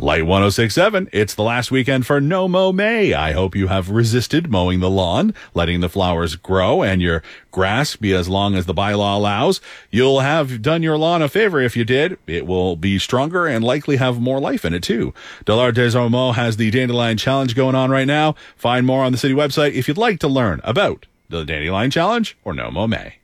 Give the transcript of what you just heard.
Light 106.7, it's the last weekend for No Mow May. I hope you have resisted mowing the lawn, letting the flowers grow, and your grass be as long as the bylaw allows. You'll have done your lawn a favor if you did. It will be stronger and likely have more life in it, too. Dollard des Ormeaux has the Dandelion Challenge going on right now. Find more on the city website if you'd like to learn about the Dandelion Challenge or No Mow May.